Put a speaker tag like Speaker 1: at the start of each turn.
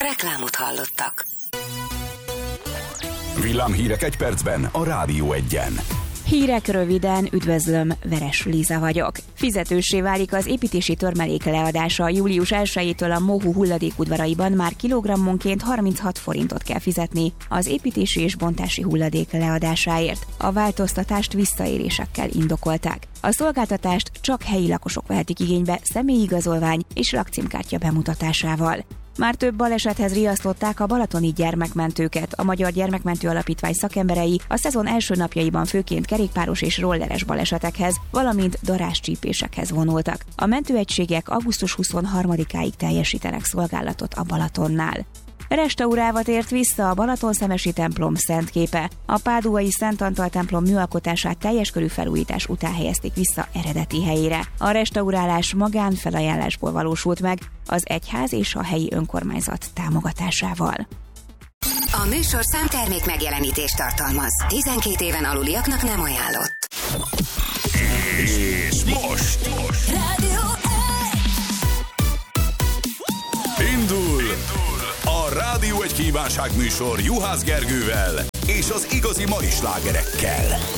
Speaker 1: Reklámot hallottak.
Speaker 2: Villámhírek egy percben a Rádió Egyen.
Speaker 3: Hírek röviden, üdvözlöm, Veres Liza vagyok. Fizetőssé válik az építési törmelék leadása. Július 1-től a MOHU hulladékudvaraiban már kilogrammonként 36 forintot kell fizetni az építési és bontási hulladék leadásáért. A változtatást visszaélésekkel indokolták. A szolgáltatást csak helyi lakosok vehetik igénybe személyigazolvány és lakcímkártya bemutatásával. Már több balesethez riasztották a balatoni gyermekmentőket. A Magyar Gyermekmentő Alapítvány szakemberei a szezon első napjaiban főként kerékpáros és rolleres balesetekhez, valamint darázscsípésekhez vonultak. A mentőegységek augusztus 23-áig teljesítenek szolgálatot a Balatonnál. Restaurálva tért vissza a Balatonszemesi templom szentképe. A páduai Szent Antal templom műalkotását teljes körű felújítás után helyezték vissza eredeti helyére. A restaurálás magánfelajánlásból valósult meg, az egyház és a helyi önkormányzat támogatásával.
Speaker 1: A műsorszám termék megjelenítést tartalmaz. 12 éven aluliaknak nem ajánlott.
Speaker 2: És most
Speaker 1: Rádió
Speaker 2: indul a Rádió Egy kívánságműsor Juhász Gergővel és az igazi mai slágerekkel.